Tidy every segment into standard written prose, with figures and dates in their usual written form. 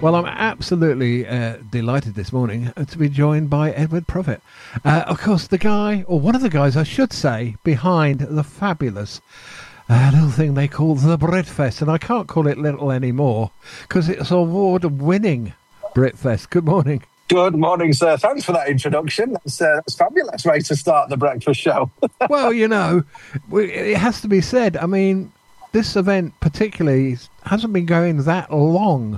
Well, I'm absolutely delighted this morning to be joined by Edward Profit. Of course, the guy, or one of the guys, I should say, behind the fabulous little thing they call the Britfest. And I can't call it little anymore because it's award-winning Britfest. Good morning. Good morning, sir. Thanks for that introduction. That's fabulous way to start the breakfast show. Well, you know, it has to be said. I mean, this event particularly hasn't been going that long.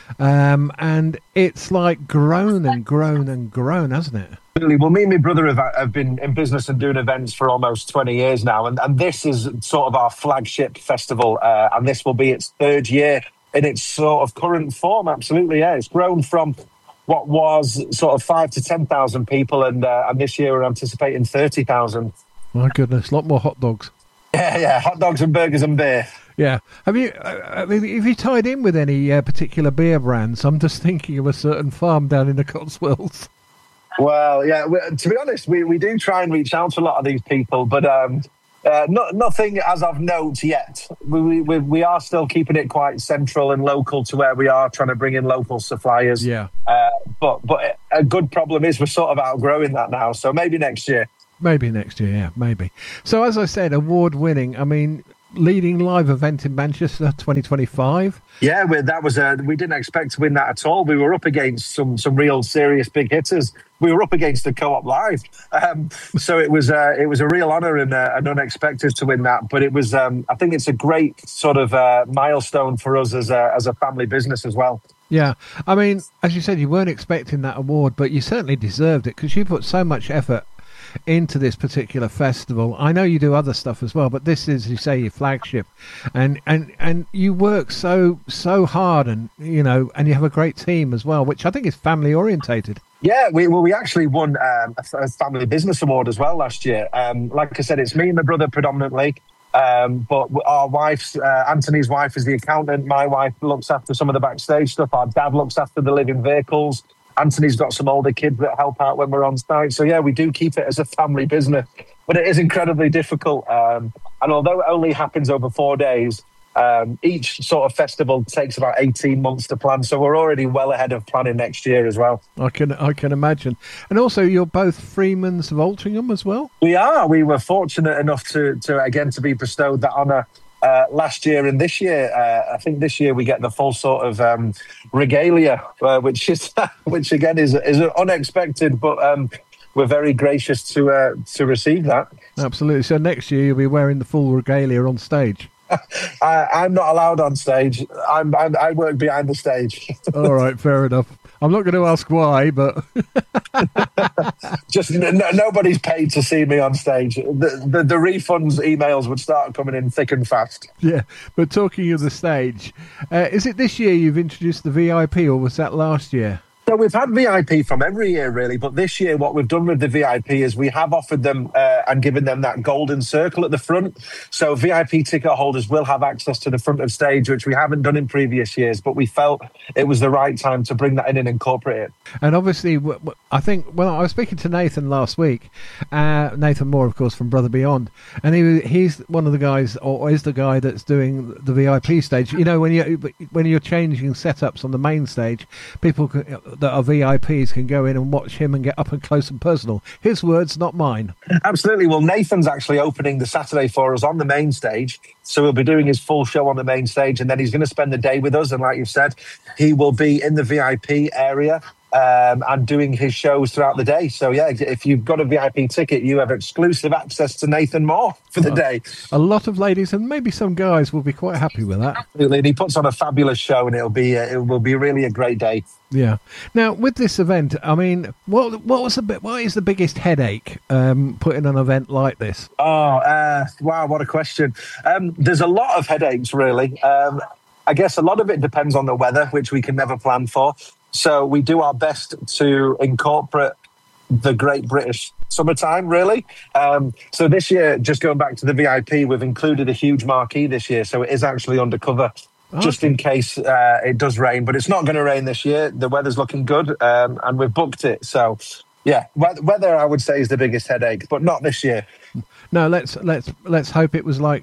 And it's like grown and grown and grown, hasn't it? Well, me and my brother have been in business and doing events for almost 20 years now. And this is sort of our flagship festival. And this will be its third year in its sort of current form. Absolutely, yeah. It's grown from what was sort of 5,000 to 10,000 people. And this year we're anticipating 30,000. My goodness, a lot more hot dogs. Yeah. Hot dogs and burgers and beer. Yeah. Have you tied in with any particular beer brands? I'm just thinking of a certain farm down in the Cotswolds. Well, yeah, to be honest, we do try and reach out to a lot of these people, but nothing as of note yet. We are still keeping it quite central and local to where we are, trying to bring in local suppliers. Yeah. But a good problem is we're sort of outgrowing that now, so maybe next year. Maybe next year, yeah, maybe. So as I said, award-winning, I mean, leading live event in Manchester 2025. Yeah, we didn't expect to win that at all. We were up against some real serious big hitters. We were up against the Co-op Live, so it was a real honour and unexpected to win that. But it was, I think, it's a great sort of milestone for us as a family business as well. Yeah, I mean, as you said, you weren't expecting that award, but you certainly deserved it because you put so much effort into this particular festival. I know you do other stuff as well, but this is, you say, your flagship, and you work so hard, and you know, and you have a great team as well, which I think is family orientated. Yeah, we actually won a family business award as well last year. Like I said, it's me and my brother predominantly, but our wife's Anthony's wife is the accountant. My wife looks after some of the backstage stuff. Our dad looks after the living vehicles. Anthony's got some older kids that help out when we're on site. So, yeah, we do keep it as a family business. But it is incredibly difficult. And although it only happens over 4 days, each sort of festival takes about 18 months to plan. So we're already well ahead of planning next year as well. I can imagine. And also, you're both Freemans of Altrincham as well? We are. We were fortunate enough to be bestowed that honour last year and this year. I think this year we get the full sort of regalia, which again is unexpected, but we're very gracious to receive that. Absolutely. So next year you'll be wearing the full regalia on stage. I'm not allowed on stage. I work behind the stage. All right, fair enough. I'm not going to ask why, but just nobody's paid to see me on stage. The refunds emails would start coming in thick and fast. Yeah, but talking of the stage, is it this year you've introduced the VIP, or was that last year? So we've had VIP from every year, really, but this year what we've done with the VIP is we have offered them and given them that golden circle at the front. So VIP ticket holders will have access to the front of stage, which we haven't done in previous years, but we felt it was the right time to bring that in and incorporate it. And obviously, I think, well, I was speaking to Nathan last week, Nathan Moore, of course, from Brother Beyond, and he's one of the guys, or is the guy that's doing the VIP stage. You know, when you're changing setups on the main stage, people that are VIPs can go in and watch him and get up and close and personal. His words, not mine. Absolutely. Well, Nathan's actually opening the Saturday for us on the main stage. So he'll be doing his full show on the main stage, and then he's going to spend the day with us. And like you've said, he will be in the VIP area and doing his shows throughout the day. So, yeah, if you've got a VIP ticket, you have exclusive access to Nathan Moore for the day. A lot of ladies and maybe some guys will be quite happy with that. Absolutely. And he puts on a fabulous show, and it will be really a great day. Yeah. Now, with this event, I mean, what is the biggest headache putting an event like this? Wow, what a question. There's a lot of headaches, really. I guess a lot of it depends on the weather, which we can never plan for. So we do our best to incorporate the Great British summertime, really. So this year, just going back to the VIP, we've included a huge marquee this year. So it is actually undercover. Just in case it does rain, but it's not going to rain this year. The weather's looking good, and we've booked it. So, yeah, weather I would say is the biggest headache, but not this year. No, let's hope it was like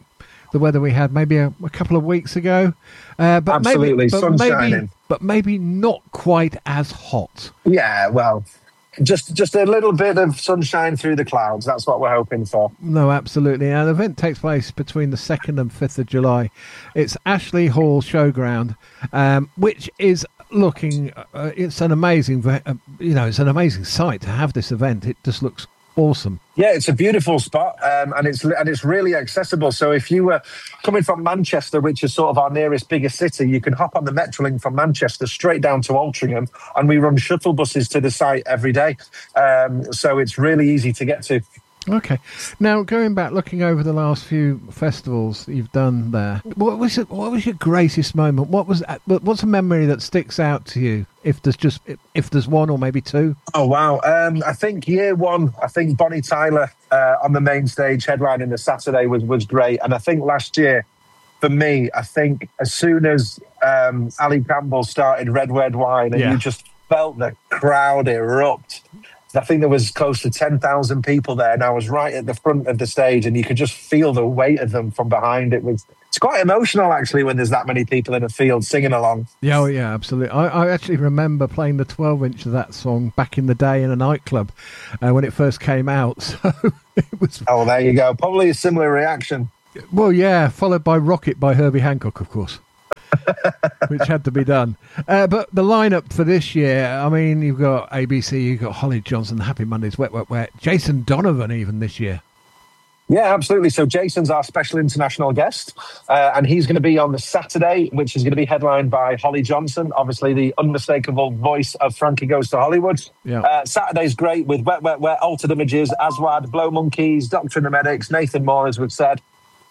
the weather we had maybe a couple of weeks ago. Absolutely, sun shining. But maybe not quite as hot. Yeah, well, just a little bit of sunshine through the clouds. That's what we're hoping for. No, absolutely. And the event takes place between the 2nd and 5th of July. It's Ashley Hall Showground, which is looking, it's an amazing, it's an amazing site to have this event. It just looks awesome. Yeah, it's a beautiful spot, and it's really accessible. So if you were coming from Manchester, which is sort of our nearest biggest city, you can hop on the Metrolink from Manchester straight down to Altrincham, and we run shuttle buses to the site every day. So it's really easy to get to. Okay. Now, going back, looking over the last few festivals that you've done there, what was your greatest moment? What's a memory that sticks out to you? If there's one or maybe two? Oh, wow. I think year one, Bonnie Tyler on the main stage headlining the Saturday was great. And I think last year, for me, I think as soon as Ali Campbell started Red Wine and you just felt the crowd erupt. I think there was close to 10,000 people there, and I was right at the front of the stage, and you could just feel the weight of them from behind. It's quite emotional, actually, when there's that many people in a field singing along. Yeah, absolutely. I actually remember playing the 12-inch of that song back in the day in a nightclub when it first came out. So it was. Oh, there you go. Probably a similar reaction. Well, yeah, followed by Rocket by Herbie Hancock, of course. Which had to be done. But the lineup for this year, I mean, you've got ABC, you've got Holly Johnson, Happy Mondays, Wet, Wet, Wet, Jason Donovan even this year. Yeah, absolutely. So Jason's our special international guest, and he's going to be on the Saturday, which is going to be headlined by Holly Johnson, obviously the unmistakable voice of Frankie Goes to Hollywood. Yeah. Saturday's great with Wet, Wet, Wet, Altered Images, Aswad, Blow Monkeys, Doctor and the Medics, Nathan Moore, as we've said.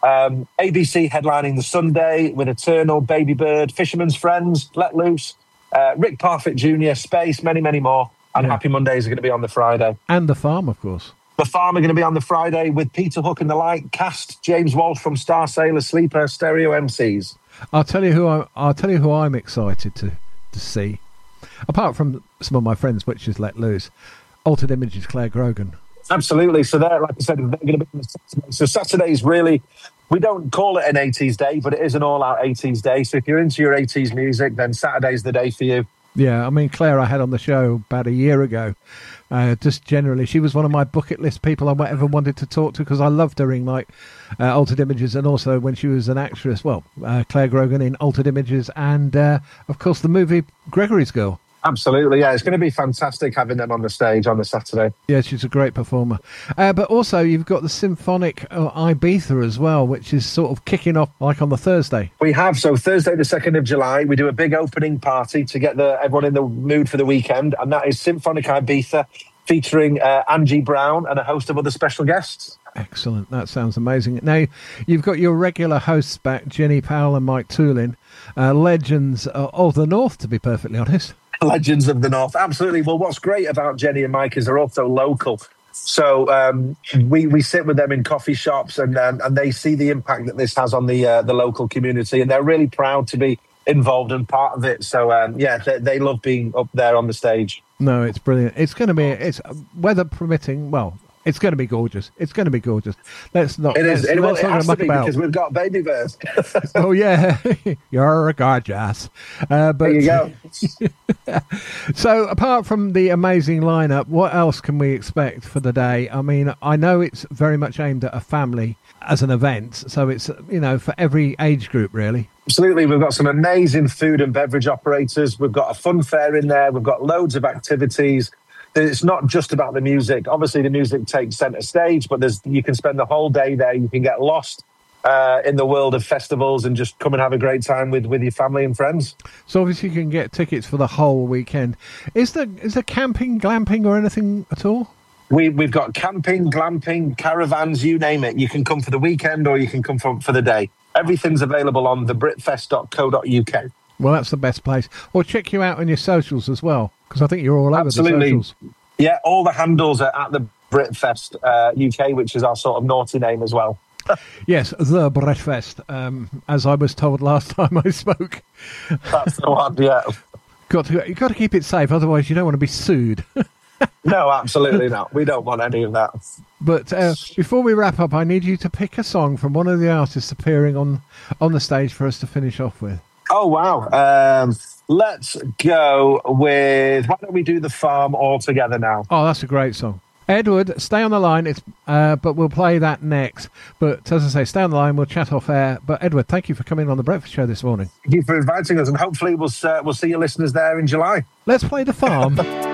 ABC headlining the Sunday with Eternal, Baby Bird, Fisherman's Friends, Let Loose, Rick Parfitt Jr., Space, many, many more. And Happy Mondays are going to be on the Friday. And The Farm, of course. The Farm are going to be on the Friday with Peter Hook and the Light, Cast, James Walsh from Star Sailor, Sleeper, Stereo MCs. I'll tell you who I'm excited to see. Apart from some of my friends, which is Let Loose, Altered Images, Claire Grogan. Absolutely. So they're, like I said, they're going to be on the Saturday. So Saturday's really, we don't call it an 80s day, but it is an all-out 80s day. So if you're into your 80s music, then Saturday's the day for you. Yeah, I mean, Claire I had on the show about a year ago. Just generally, she was one of my bucket list people I ever wanted to talk to because I loved doing like Altered Images, and also when she was an actress, Claire Grogan in Altered Images, and of course the movie Gregory's Girl. Absolutely, yeah. It's going to be fantastic having them on the stage on the Saturday. Yeah, she's a great performer. But also, you've got the Symphonic Ibiza as well, which is sort of kicking off like on the Thursday. We have. So Thursday, the 2nd of July, we do a big opening party to get everyone in the mood for the weekend. And that is Symphonic Ibiza, featuring Angie Brown and a host of other special guests. Excellent. That sounds amazing. Now, you've got your regular hosts back, Jenny Powell and Mike Toolin, legends of the North, to be perfectly honest. Legends of the North, absolutely. Well, what's great about Jenny and Mike is they're also local. So we sit with them in coffee shops, and they see the impact that this has on the local community, and they're really proud to be involved and part of it. So they love being up there on the stage. No, it's brilliant. It's going to be, it's weather permitting. Well, it's going to be gorgeous. It's going to be gorgeous. It has to be because we've got Baby Bird. Oh yeah, you're gorgeous. But there you go. So, apart from the amazing lineup, what else can we expect for the day? I mean, I know it's very much aimed at a family as an event, so it's for every age group really. Absolutely. We've got some amazing food and beverage operators. We've got a fun fair in there. We've got loads of activities. It's not just about the music. Obviously, the music takes centre stage, but you can spend the whole day there. You can get lost in the world of festivals and just come and have a great time with your family and friends. So obviously you can get tickets for the whole weekend. Is there camping, glamping or anything at all? We've got camping, glamping, caravans, you name it. You can come for the weekend or you can come for the day. Everything's available on thebritfest.co.uk. Well, that's the best place. Or check you out on your socials as well, because I think you're all over the socials. Yeah, all the handles are at the Britfest UK, which is our sort of naughty name as well. Yes, the Britfest, as I was told last time I spoke. That's the one, yeah. You've got to keep it safe, otherwise you don't want to be sued. No, absolutely not. We don't want any of that. But before we wrap up, I need you to pick a song from one of the artists appearing on the stage for us to finish off with. Oh, wow. Let's go with, why don't we do The Farm all together now? Oh, that's a great song. Edward, stay on the line. But we'll play that next. But as I say, stay on the line. We'll chat off air. But Edward, thank you for coming on the Breakfast Show this morning. Thank you for inviting us, and hopefully we'll see your listeners there in July. Let's play The Farm.